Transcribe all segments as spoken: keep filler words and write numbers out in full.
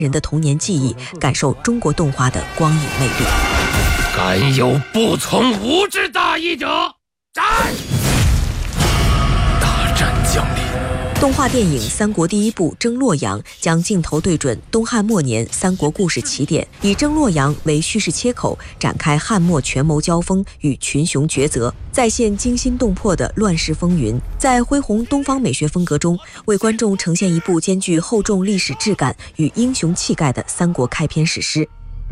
人的童年记忆，感受中国动画的光影魅力。 敢有不从吾之大义者，斩！大战降临。 动画电影《三国》第一部《征洛阳》将镜头对准东汉末年三国故事起点，以征洛阳为叙事切口，展开汉末权谋交锋与群雄抉择，再现惊心动魄的乱世风云。在恢宏东方美学风格中，为观众呈现一部兼具厚重历史质感与英雄气概的三国开篇史诗。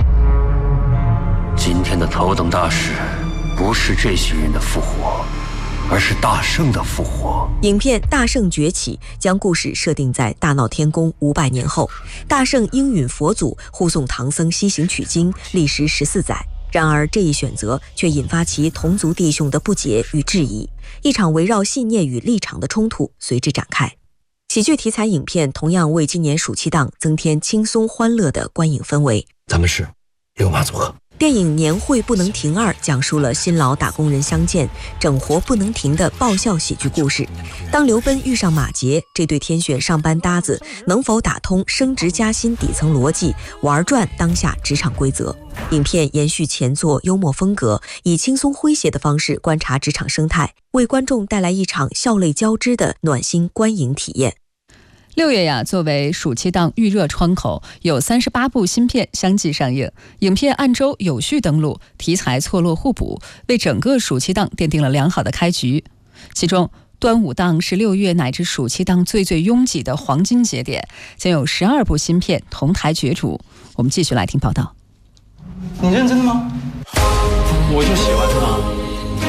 今天的头等大事，不是这些人的复活，而是大圣的复活。 影片《大圣崛起》将故事设定在大闹天宫五百年后，大圣应允佛祖护送唐僧西行取经，历时十四载。然而这一选择却引发其同族弟兄的不解与质疑，一场围绕信念与立场的冲突随之展开。喜剧题材影片同样为今年暑期档增添轻松欢乐的观影氛围。 咱们是六马组合。 电影《年会不能停二》讲述了新老打工人相见、整活不能停的爆笑喜剧故事。当刘奔遇上马杰，这对天选上班搭子能否打通升职加薪底层逻辑，玩转当下职场规则？影片延续前作幽默风格，以轻松诙谐的方式观察职场生态，为观众带来一场笑泪交织的暖心观影体验。 六月呀，作为暑期档预热窗口，有三十八部新片相继上映。影片按周有序登陆，题材错落互补，为整个暑期档奠定了良好的开局。其中，端午档是六月乃至暑期档最最拥挤的黄金节点，将有十二部新片同台角逐。我们继续来听报道。 你认真的吗？我就喜欢他。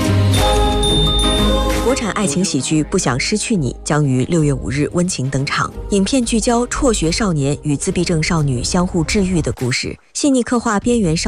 国产爱情喜剧《不想失去你》将于六月五日温情登场。影片聚焦辍学少年与自闭症少女相互治愈的故事，细腻刻画边缘少